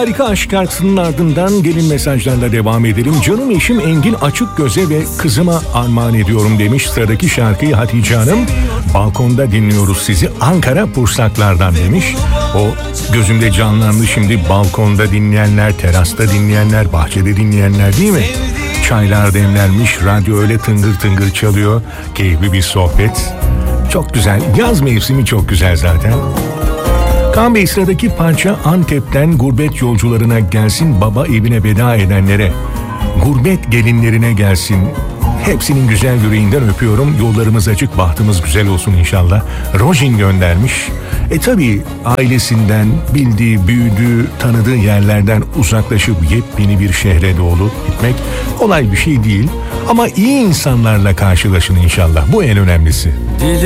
Harika aşk şarkısının ardından gelin mesajlarla devam edelim. Canım eşim Engin Açıkgöz'e ve kızıma armağan ediyorum demiş. Sıradaki şarkıyı Hatice Hanım. Balkonda dinliyoruz sizi Ankara Pursaklar'dan demiş. O gözümde canlandı şimdi, balkonda dinleyenler, terasta dinleyenler, bahçede dinleyenler değil mi? Çaylar demlenmiş, radyo öyle tıngır tıngır çalıyor. Keyifli bir sohbet. Çok güzel. Yaz mevsimi çok güzel zaten. Kaan Bey, sıradaki parça Antep'ten gurbet yolcularına gelsin, baba evine veda edenlere, gurbet gelinlerine gelsin. Hepsinin güzel yüreğinden öpüyorum. Yollarımız açık, bahtımız güzel olsun inşallah. Rojin göndermiş. Tabii ailesinden, bildiği, büyüdüğü, tanıdığı yerlerden uzaklaşıp yepyeni bir şehre doğru gitmek kolay bir şey değil. Ama iyi insanlarla karşılaşın inşallah. Bu en önemlisi.